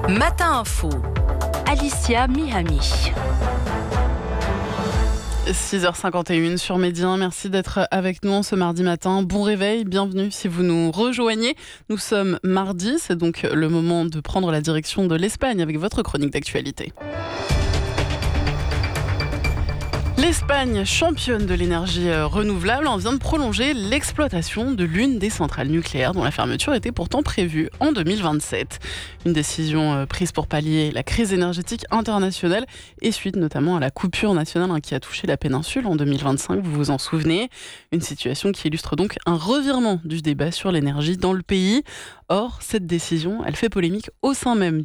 Matin Info, Alicia Mihami. 6h51 sur Midi 1, merci d'être avec nous ce mardi matin. Bon réveil, bienvenue si vous nous rejoignez. Nous sommes mardi, c'est donc le moment de prendre la direction de l'Espagne avec votre chronique d'actualité. L'Espagne, championne de l'énergie renouvelable, en vient de prolonger l'exploitation de l'une des centrales nucléaires dont la fermeture était pourtant prévue en 2027. Une décision prise pour pallier la crise énergétique internationale et suite notamment à la coupure nationale qui a touché la péninsule en 2025, vous vous en souvenez. Une situation qui illustre donc un revirement du débat sur l'énergie dans le pays. Or, cette décision, elle fait polémique au sein même